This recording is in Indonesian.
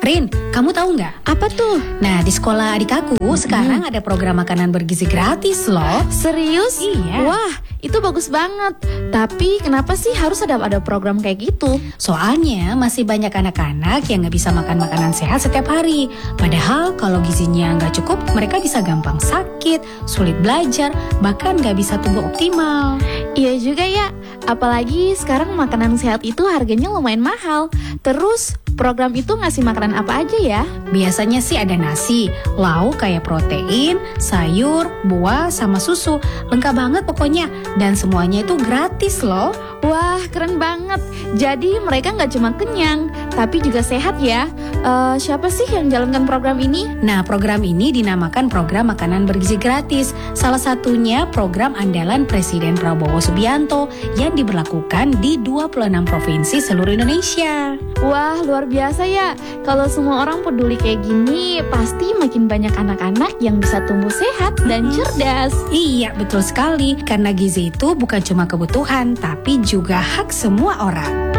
Rin, kamu tahu nggak? Apa tuh? Nah, di sekolah adik aku sekarang ada program makanan bergizi gratis loh. Serius? Iya. Wah, itu bagus banget. Tapi kenapa sih harus ada program kayak gitu? Soalnya masih banyak anak-anak yang nggak bisa makan makanan sehat setiap hari. Padahal kalau gizinya nggak cukup, mereka bisa gampang sakit, sulit belajar, bahkan nggak bisa tumbuh optimal. Iya juga ya. Apalagi sekarang makanan sehat itu harganya lumayan mahal. Terus program itu ngasih makanan apa aja ya? Biasanya sih ada nasi, lauk kayak protein, sayur, buah, sama susu. Lengkap banget pokoknya. Dan semuanya itu gratis loh. Wah, keren banget. Jadi mereka nggak cuma kenyang, tapi juga sehat ya. Siapa sih yang jalankan program ini? Nah, program ini dinamakan Program Makanan Bergizi Gratis. Salah satunya program andalan Presiden Prabowo Subianto yang diberlakukan di 26 provinsi seluruh Indonesia. Wah, luar biasa ya. Kalau semua orang peduli kayak gini, pasti makin banyak anak-anak yang bisa tumbuh sehat dan cerdas. Iya, betul sekali. Karena gizi itu bukan cuma kebutuhan, tapi juga hak semua orang.